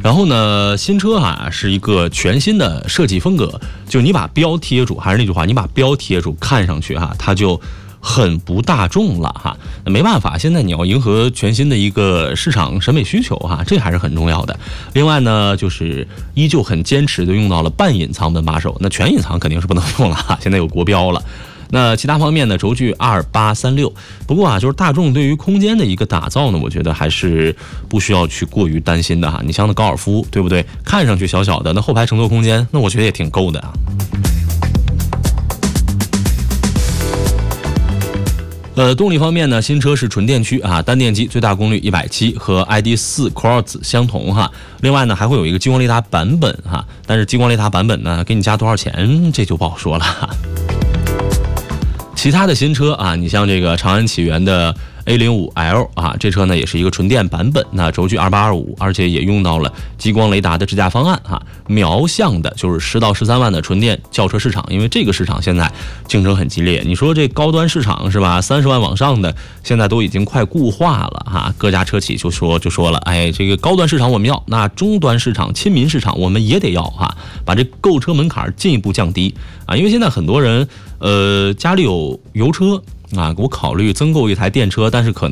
然后呢，新车是一个全新的设计风格，就你把标贴住，还是那句话，你把标贴住，看上去它就很不大众了没办法，现在你要迎合全新的一个市场审美需求这还是很重要的。另外呢，就是依旧很坚持的用到了半隐藏门把手，那全隐藏肯定是不能用了现在有国标了。那其他方面呢，轴距2836，不过就是大众对于空间的一个打造呢，我觉得还是不需要去过于担心的你像那高尔夫，对不对？看上去小小的，那后排乘坐空间，那我觉得也挺够的动力方面呢，新车是纯电驱单电机，最大功率170，和 ID.4 Quartz 相同另外呢，还会有一个激光雷达版本但是激光雷达版本呢，给你加多少钱，这就不好说了其他的新车你像这个长安启源的 A05L 这车呢也是一个纯电版本，那轴距2825，而且也用到了激光雷达的智驾方案瞄向的就是10到13万的纯电轿车市场，因为这个市场现在竞争很激烈。你说这高端市场是吧，30万往上的现在都已经快固化了各家车企就说了，这个高端市场我们要，那中端市场亲民市场我们也得要把这购车门槛进一步降低因为现在很多人家里有油车我考虑增购一台电车，但是可